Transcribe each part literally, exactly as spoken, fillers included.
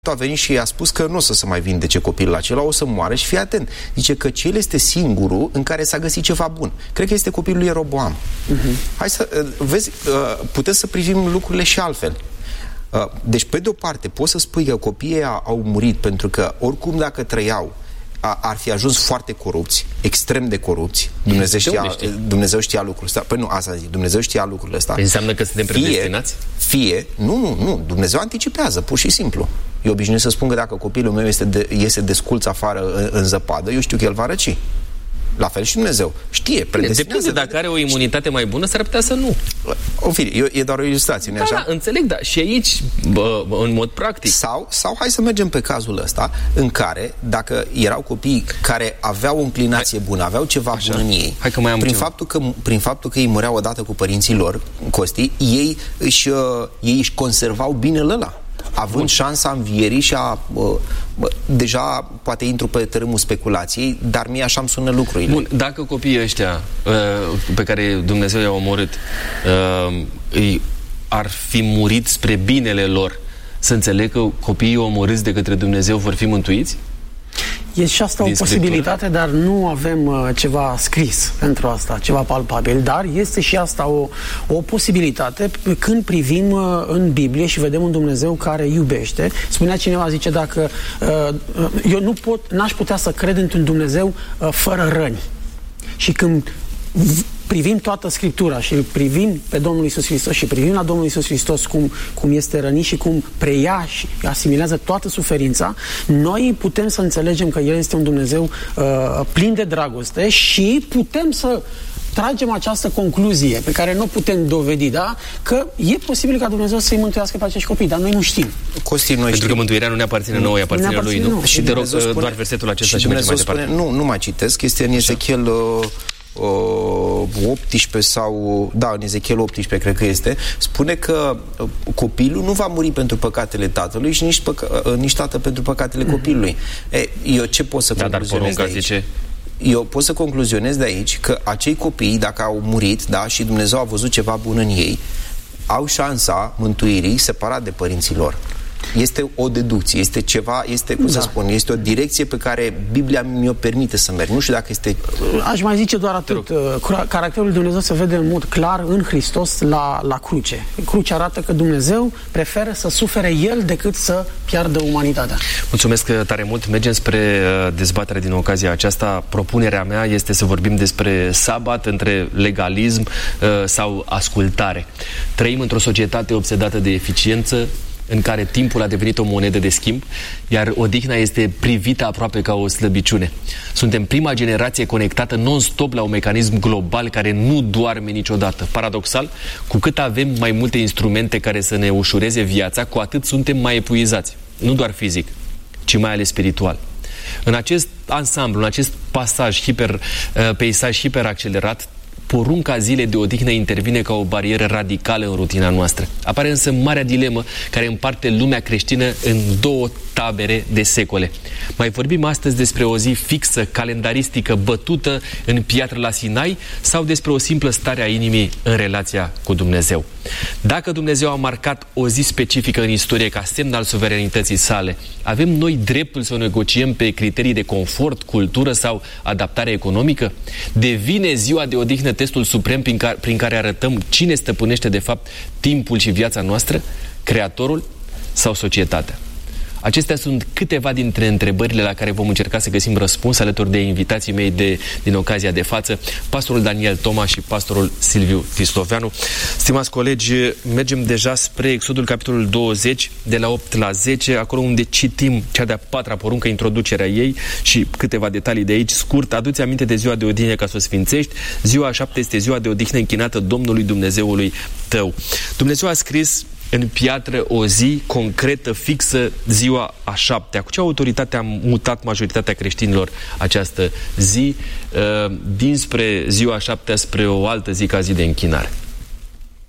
a venit și i-a spus că nu o să se mai vindece copilul acela, o să moară și fii atent. Zice că cel este singurul în care s-a găsit ceva bun. Cred că este copilul lui Ieroboam. Uh-huh. Hai să, vezi, putem să privim lucrurile și altfel. Deci, pe de-o parte, poți să spui că copiii au murit pentru că, oricum, dacă trăiau, ar fi ajuns foarte corupți, extrem de corupți. Dumnezeu știa, Dumnezeu știa lucrul ăsta. Păi nu, asta zic, Dumnezeu știa lucrurile astea. Înseamnă că suntem predestinați? Fie, fie, nu, nu, nu, Dumnezeu anticipează, pur și simplu. Eu obișnuit să spun că dacă copilul meu este de, iese desculț afară în, în zăpadă, eu știu că el va răci. La fel și Dumnezeu. Știe, predestinează. Depinde, dacă are o imunitate mai bună, s-ar putea să nu. O fire, e doar o ilustrație, nu da, așa? Da, înțeleg, da. Și aici, bă, în mod practic. Sau, sau hai să mergem pe cazul ăsta, în care, dacă erau copii care aveau o inclinație hai. bună, aveau ceva așa. bun în ei, hai că mai am prin, ceva. faptul că, prin faptul că ei mureau odată cu părinții lor, Costi, ei își, uh, ei își conservau binele ăla. Având Bun. șansa învierii și a... Uh, deja poate intru pe tărâmul speculației, dar mie așa îmi sună lucrurile. Bun, dacă copiii ăștia uh, pe care Dumnezeu i-a omorât uh, îi ar fi murit spre binele lor, să înțeleg că copiii omorâți de către Dumnezeu vor fi mântuiți? E și asta o posibilitate, dar nu avem uh, ceva scris pentru asta, ceva palpabil, dar este și asta o, o posibilitate când privim uh, în Biblie și vedem un Dumnezeu care iubește. Spunea cineva, zice, dacă uh, eu nu pot, n-aș putea să cred într-un Dumnezeu uh, fără răni. Și când privim toată Scriptura și privim pe Domnul Iisus Hristos și privim la Domnul Iisus Hristos cum, cum este rănit și cum preia și asimilează toată suferința, noi putem să înțelegem că El este un Dumnezeu uh, plin de dragoste și putem să tragem această concluzie pe care nu putem dovedi, da? Că e posibil ca Dumnezeu să-i mântuiască pe acești copii, dar noi nu știm. Costi, noi Pentru știm. că mântuirea nu ne aparține nouă, îi aparține lui, nu? nu? Și te rog spune, doar versetul acesta și, și mergem mai departe. Spune, nu, nu mai citesc, este în Ezechiel uh, uh, optsprezece sau... Da, în Ezechiel optsprezece cred că este. Spune că uh, copilul nu va muri pentru păcatele tatălui și nici, păca, uh, nici tată pentru păcatele mm-hmm. copilului. E, eu ce pot să da, concluzionez de aici? Zice... Eu pot să concluzionez de aici că acei copii, dacă au murit, da, și Dumnezeu a văzut ceva bun în ei, au șansa mântuirii separat de părinții lor. Este o deducție, este ceva, este, cum da. să spun, este o direcție pe care Biblia mi-o permite să merg. Nu știu dacă este... Aș mai zice doar atât. Caracterul lui Dumnezeu se vede în mod clar în Hristos la, la cruce. Crucea arată că Dumnezeu preferă să sufere El decât să piardă umanitatea. Mulțumesc tare mult. Mergem spre dezbaterea din ocazia aceasta. Propunerea mea este să vorbim despre sabat, între legalism sau ascultare. Trăim într-o societate obsedată de eficiență, în care timpul a devenit o monedă de schimb, iar odihna este privită aproape ca o slăbiciune. Suntem prima generație conectată non-stop la un mecanism global care nu doarme niciodată. Paradoxal, cu cât avem mai multe instrumente care să ne ușureze viața, cu atât suntem mai epuizați. Nu doar fizic, ci mai ales spiritual. În acest ansamblu, în acest pasaj hiper, peisaj hiperaccelerat, porunca zilei de odihnă intervine ca o barieră radicală în rutina noastră. Apare însă marea dilemă care împarte lumea creștină în două tabere de secole. Mai vorbim astăzi despre o zi fixă, calendaristică, bătută în piatră la Sinai sau despre o simplă stare a inimii în relația cu Dumnezeu. Dacă Dumnezeu a marcat o zi specifică în istorie ca semn al suveranității sale, avem noi dreptul să o negociem pe criterii de confort, cultură sau adaptare economică? Devine ziua de odihnă testul suprem prin care, prin care arătăm cine stăpânește de fapt timpul și viața noastră, Creatorul sau societatea? Acestea sunt câteva dintre întrebările la care vom încerca să găsim răspuns alături de invitații mei de, din ocazia de față, pastorul Daniel Toma și pastorul Silviu Tisloveanu. Stimați colegi, mergem deja spre Exodul capitolul douăzeci, de la opt la zece, acolo unde citim cea de-a patra poruncă, introducerea ei și câteva detalii de aici. Scurt, adu-ți aminte de ziua de odihnă ca să o sfințești. Ziua a șaptea este ziua de odihnă închinată Domnului Dumnezeului tău. Dumnezeu a scris în piatră o zi concretă, fixă, ziua a șaptea. Cu ce autoritate a mutat majoritatea creștinilor această zi uh, dinspre ziua a șaptea spre o altă zi ca zi de închinare?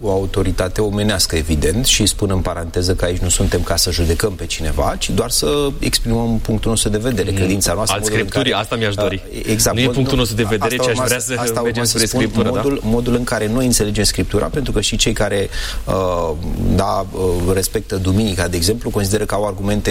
o autoritate omenească, evident, și spun în paranteză că aici nu suntem ca să judecăm pe cineva, ci doar să exprimăm punctul nostru de vedere, mm. credința noastră. Al Scripturii, care, asta mi-aș dori. Uh, exact. Nu e punctul nostru de vedere, ci aș vrea să asta mergem spre Scriptură. Modul, da? modul în care noi înțelegem Scriptura, pentru că și cei care uh, da, uh, respectă Duminica, de exemplu, consideră că au argumente